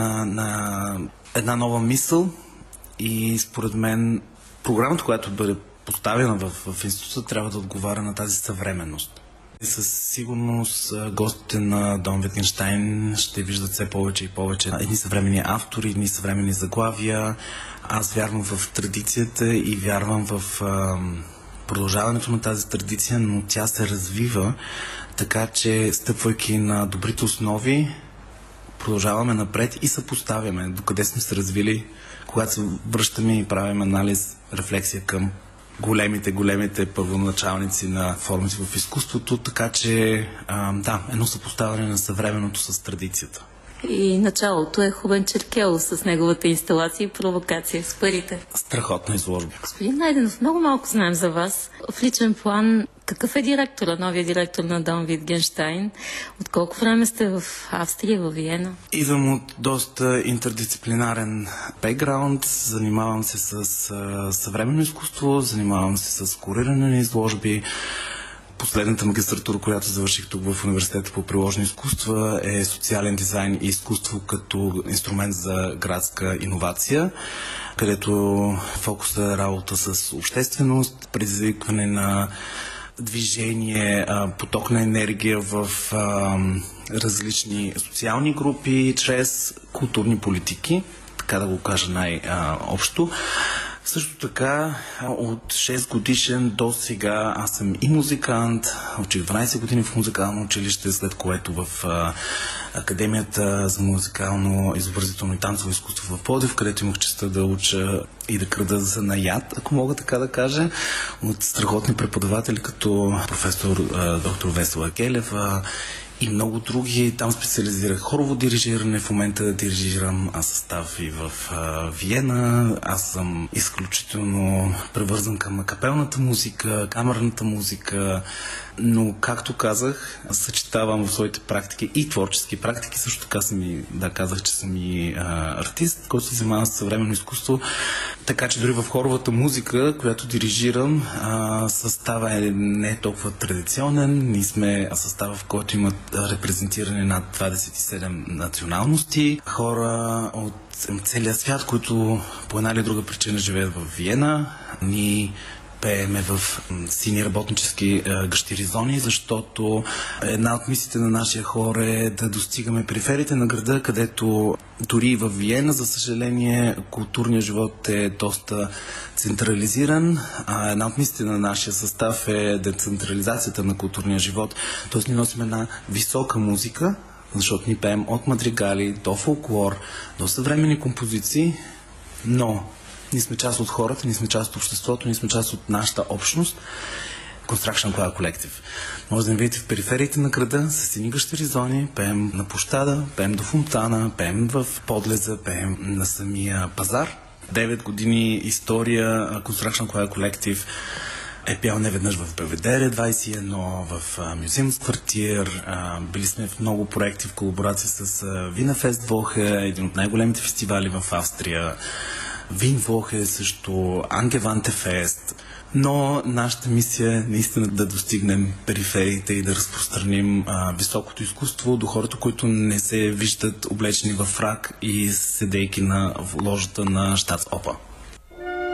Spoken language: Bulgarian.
на една нова мисъл и според мен програмата, която бъде поставена в института, трябва да отговаря на тази съвременност. Със сигурност гостите на Дом Витгенщайн ще виждат все повече и повече едни съвременни автори, едни съвременни заглавия. Аз вярвам в традицията и вярвам в продължаването на тази традиция, но тя се развива, така че стъпвайки на добрите основи, продължаваме напред и съпоставяме докъде сме се развили, когато се връщаме и правим анализ, рефлексия към големите първоначалници на формите в изкуството, така че едно съпоставяне на съвременното с традицията. И началото е Хубен Черкелов с неговата инсталация и провокация с парите. Страхотна изложба. Господин Найденов, много малко знаем за вас. В личен план, какъв е директора, новия директор на Дом Витгенщайн? От колко време сте в Австрия, в Виена? Идвам от доста интердисциплинарен бекграунд, занимавам се с съвременно изкуство, занимавам се с куриране на изложби. Последната магистратура, която завърших тук в Университета по приложни изкуства, е социален дизайн и изкуство като инструмент за градска иновация, където фокусът е работа с общественост, предизвикване на движение, поток на енергия в различни социални групи, чрез културни политики, така да го кажа най-общо. Също така, от 6 годишен до сега аз съм и музикант, учих 12 години в музикално училище, след което в Академията за музикално, изобразително и танцово изкуство в Пловдив, където имах честта да уча и да крада занаят, ако мога така да кажа, от страхотни преподаватели, като професор доктор Весела Гелева и много други. Там специализирах хорово дирижиране. В момента дирижирам състав и в Виена. Аз съм изключително превързан към капелната музика, камерната музика, но, както казах, съчетавам в своите практики и творчески практики. Също така казах, че съм и артист, който се занимава с съвременно изкуство. Така че дори в хоровата музика, която дирижирам, състава не е толкова традиционен. Ние сме състава, в който имат репрезентиране над 27 националности. Хора от целия свят, които по една или друга причина живеят в Виена. Ние пееме в сини работнически гъщери зони, защото една от мисиите на нашия хор е да достигаме периферите на града, където дори и в Виена, за съжаление, културният живот е доста централизиран. Една от мисиите на нашия състав е децентрализацията на културния живот. Тоест ние носим една висока музика, защото ни пеем от мадригали до фолклор, до съвременни композиции, но ние сме част от хората, ние сме част от обществото, ние сме част от нашата общност. Construction Choir Collective. Може да ни видите в перифериите на града, с сини гъщери зони, пеем на площада, пеем до фонтана, пеем в подлеза, пеем на самия пазар. 9 години история, Construction Choir Collective е пял неведнъж в Белведере 21, в Мюзеумс квартир. Били сме в много проекти в колаборация с Винефест Вохе, един от най-големите фестивали в Австрия. Винвох е също, Ангеванте Фест, но нашата мисия е наистина да достигнем перифериите и да разпространим високото изкуство до хората, които не се виждат облечени във фрак и седейки в ложата на Щатс Опа.